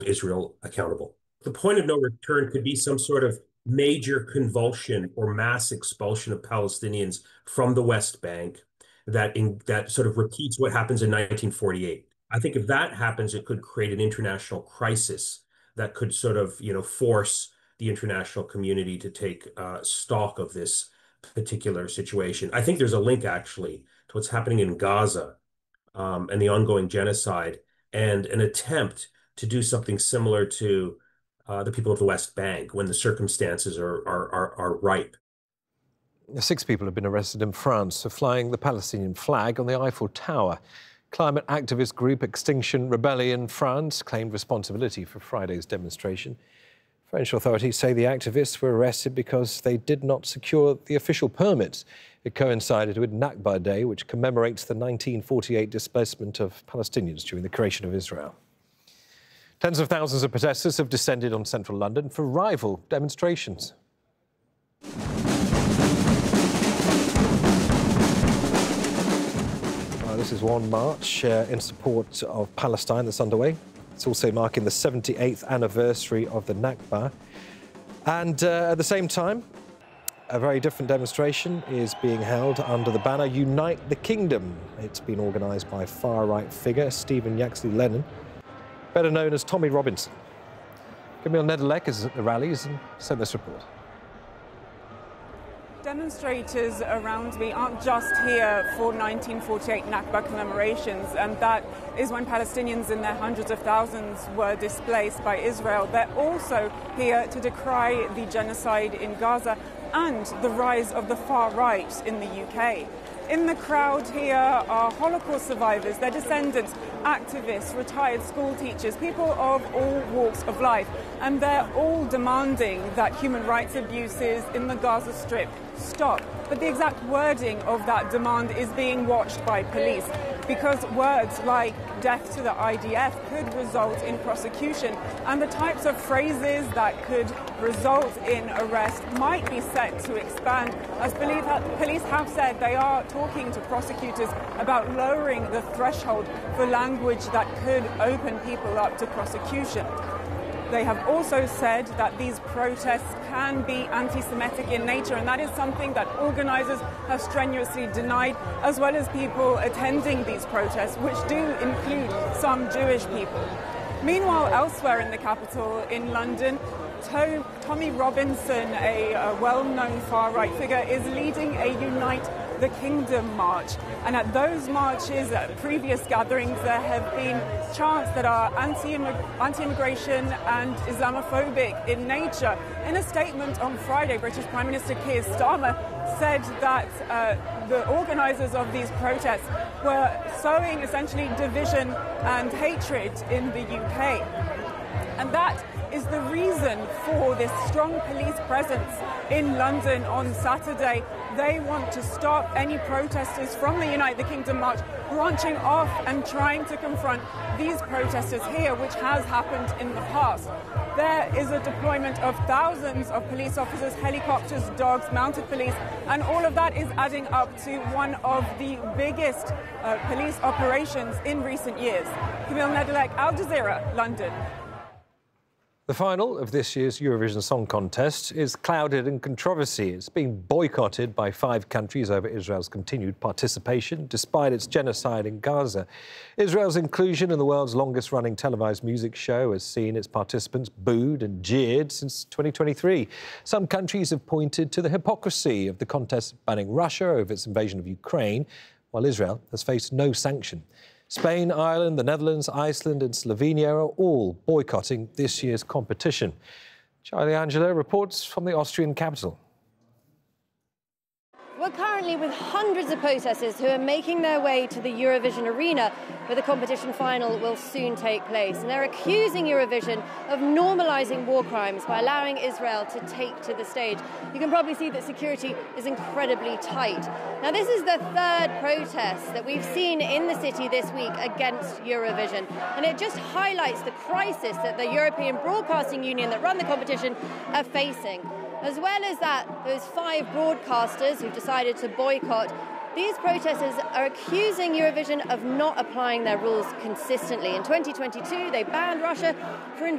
Israel accountable. The point of no return could be some sort of major convulsion or mass expulsion of Palestinians from the West Bank that sort of repeats what happens in 1948. I think if that happens, it could create an international crisis that could sort of, force the international community to take stock of this particular situation. I think there's a link actually to what's happening in Gaza and the ongoing genocide and an attempt to do something similar to the people of the West Bank when the circumstances are ripe. 6 people have been arrested in France for flying the Palestinian flag on the Eiffel Tower. Climate activist group Extinction Rebellion France claimed responsibility for Friday's demonstration. French authorities say the activists were arrested because they did not secure the official permits. It coincided with Nakba Day, which commemorates the 1948 displacement of Palestinians during the creation of Israel. Tens of thousands of protesters have descended on central London for rival demonstrations. This is one march in support of Palestine that's underway. It's also marking the 78th anniversary of the Nakba. And at the same time, a very different demonstration is being held under the banner Unite the Kingdom. It's been organised by far-right figure Stephen Yaxley Lennon, better known as Tommy Robinson. Camille Nedelec is at the rallies and sent this report. Demonstrators around me aren't just here for 1948 Nakba commemorations, and that is when Palestinians in their hundreds of thousands were displaced by Israel. They're also here to decry the genocide in Gaza and the rise of the far right in the UK. In the crowd here are Holocaust survivors, their descendants, activists, retired school teachers, people of all walks of life, and they're all demanding that human rights abuses in the Gaza Strip stop. But the exact wording of that demand is being watched by police, because words like death to the IDF could result in prosecution, and the types of phrases that could result in arrest might be set to expand, as police have said they are talking to prosecutors about lowering the threshold for language that could open people up to prosecution. They have also said that these protests can be anti-Semitic in nature, and that is something that organisers have strenuously denied, as well as people attending these protests, which do include some Jewish people. Meanwhile, elsewhere in the capital, in London, Tommy Robinson, a well-known far-right figure, is leading a Unite the Kingdom march. And at those marches, at previous gatherings, there have been chants that are anti-immigration and Islamophobic in nature. In a statement on Friday, British Prime Minister Keir Starmer said that the organisers of these protests were sowing essentially division and hatred in the UK. And that is the reason for this strong police presence in London on Saturday. They want to stop any protesters from the Unite the Kingdom march branching off and trying to confront these protesters here, which has happened in the past. There is a deployment of thousands of police officers, helicopters, dogs, mounted police, and all of that is adding up to one of the biggest police operations in recent years. Camille Nedelec, Al Jazeera, London. The final of this year's Eurovision Song Contest is clouded in controversy. It's being boycotted by 5 countries over Israel's continued participation, despite its genocide in Gaza. Israel's inclusion in the world's longest-running televised music show has seen its participants booed and jeered since 2023. Some countries have pointed to the hypocrisy of the contest banning Russia over its invasion of Ukraine, while Israel has faced no sanction. Spain, Ireland, the Netherlands, Iceland and Slovenia are all boycotting this year's competition. Charlie Angela reports from the Austrian capital. We're currently with hundreds of protesters who are making their way to the Eurovision arena, where the competition final will soon take place. And they're accusing Eurovision of normalising war crimes by allowing Israel to take to the stage. You can probably see that security is incredibly tight. Now, this is the 3rd protest that we've seen in the city this week against Eurovision. And it just highlights the crisis that the European Broadcasting Union that run the competition are facing. As well as that, those 5 broadcasters who've decided to boycott, these protesters are accusing Eurovision of not applying their rules consistently. In 2022, they banned Russia for